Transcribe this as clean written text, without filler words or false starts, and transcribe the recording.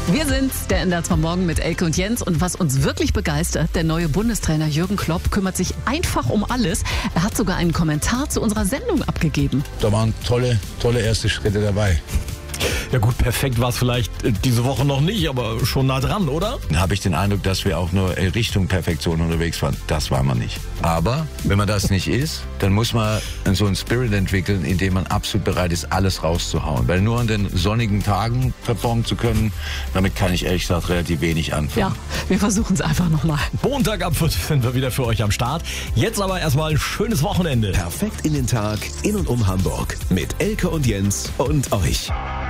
Wir sind's, der NDR 2 Morgen mit Elke und Jens. Und was uns wirklich begeistert, der neue Bundestrainer Jürgen Klopp kümmert sich einfach um alles. Er hat sogar einen Kommentar zu unserer Sendung abgegeben. Da waren tolle erste Schritte dabei. Ja gut, perfekt war es vielleicht diese Woche noch nicht, aber schon nah dran, oder? Da habe ich den Eindruck, dass wir auch nur Richtung Perfektion unterwegs waren. Das waren wir nicht. Aber wenn man das nicht ist, dann muss man so einen Spirit entwickeln, in dem man absolut bereit ist, alles rauszuhauen. Weil nur an den sonnigen Tagen performen zu können, damit kann ich ehrlich gesagt relativ wenig anfangen. Ja, wir versuchen es einfach nochmal. Montag ab 5 sind wir wieder für euch am Start. Jetzt aber erstmal ein schönes Wochenende. Perfekt in den Tag, in und um Hamburg. Mit Elke und Jens und euch.